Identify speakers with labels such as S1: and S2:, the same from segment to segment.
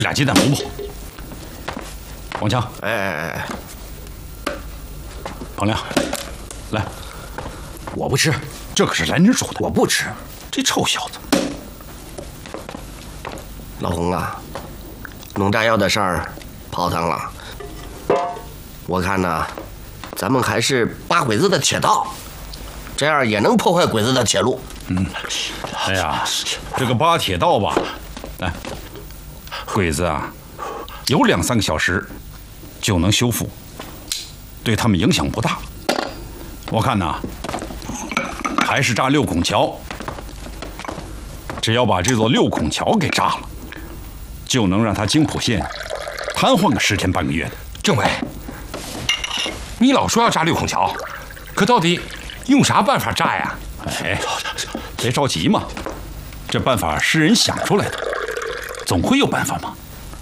S1: 俩鸡蛋糊不？王强，
S2: 哎，
S1: 彭亮，来，
S3: 我不吃，
S1: 这可是来人煮的，
S3: 我不吃。
S1: 这臭小子！
S2: 老洪啊，农炸药的事儿泡汤了。我看呢，咱们还是扒鬼子的铁道，这样也能破坏鬼子的铁路。
S1: 哎呀，这个扒铁道吧，来，鬼子啊，有2、3个小时就能修复，对他们影响不大。我看呐，还是炸6孔桥。只要把这座6孔桥给炸了，就能让他津浦县瘫痪个10天半个月的。
S4: 政委，你老说要炸6孔桥，可到底用啥办法炸呀？
S1: 哎，别着急嘛，这办法是人想出来的，总会有办法嘛。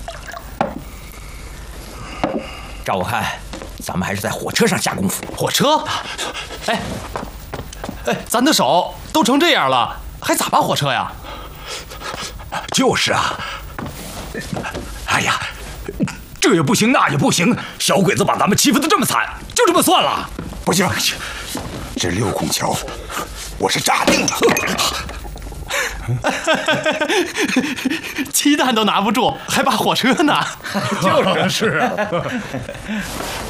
S3: 照我看，咱们还是在火车上下功夫。
S5: 火车？哎，咱的手都成这样了，还咋扒火车呀？
S3: 就是啊。哎呀，这也不行，那也不行，小鬼子把咱们欺负得这么惨，就这么算了？
S6: 不行，这6孔桥我是炸定了。
S5: 鸡蛋都拿不住，还扒火车呢？
S3: 就是啊。